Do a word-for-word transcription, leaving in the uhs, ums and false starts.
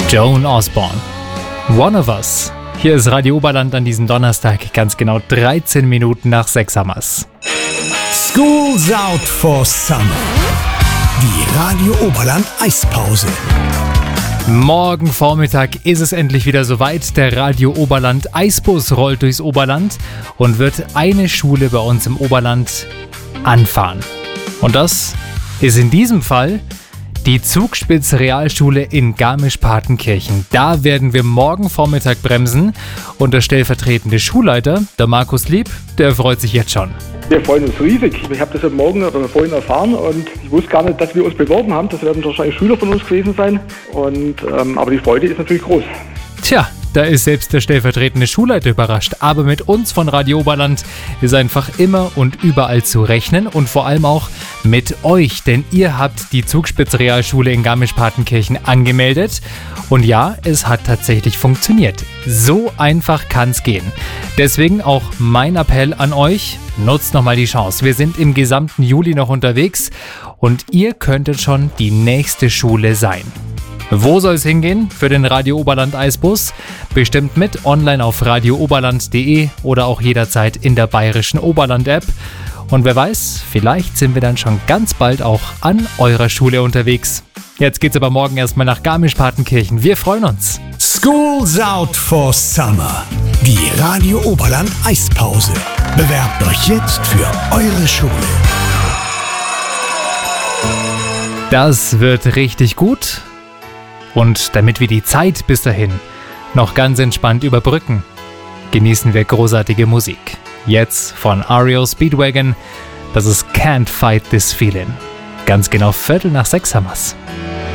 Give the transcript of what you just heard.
Joan Osborne. One of Us. Hier ist Radio Oberland an diesem Donnerstag, ganz genau dreizehn Minuten nach sechs hammers. School's out for summer. Die Radio Oberland Eispause. Morgen Vormittag ist es endlich wieder soweit. Der Radio Oberland Eisbus rollt durchs Oberland und wird eine Schule bei uns im Oberland anfahren. Und das ist in diesem Fall die Zugspitze Realschule in Garmisch-Partenkirchen. Da werden wir morgen Vormittag bremsen und der stellvertretende Schulleiter, der Markus Lieb, der freut sich jetzt schon. Wir freuen uns riesig. Ich habe das heute Morgen oder vorhin erfahren und ich wusste gar nicht, dass wir uns beworben haben. Das werden wahrscheinlich Schüler von uns gewesen sein. Und, ähm, aber die Freude ist natürlich groß. Tja, da ist selbst der stellvertretende Schulleiter überrascht. Aber mit uns von Radio Oberland ist einfach immer und überall zu rechnen und vor allem auch mit euch. Denn ihr habt die Zugspitze Realschule in Garmisch-Partenkirchen angemeldet. Und ja, es hat tatsächlich funktioniert. So einfach kann's gehen. Deswegen auch mein Appell an euch, nutzt nochmal die Chance. Wir sind im gesamten Juli noch unterwegs und ihr könntet schon die nächste Schule sein. Wo soll es hingehen für den Radio Oberland Eisbus? Bestimmt mit online auf radio oberland punkt de oder auch jederzeit in der bayerischen Oberland-App. Und wer weiß, vielleicht sind wir dann schon ganz bald auch an eurer Schule unterwegs. Jetzt geht's aber morgen erstmal nach Garmisch-Partenkirchen. Wir freuen uns. School's out for summer. Die Radio Oberland Eispause. Bewerbt euch jetzt für eure Schule. Das wird richtig gut. Und damit wir die Zeit bis dahin noch ganz entspannt überbrücken, genießen wir großartige Musik. Jetzt von R E O Speedwagon, das ist Can't Fight This Feeling. Ganz genau Viertel nach sechs hammers.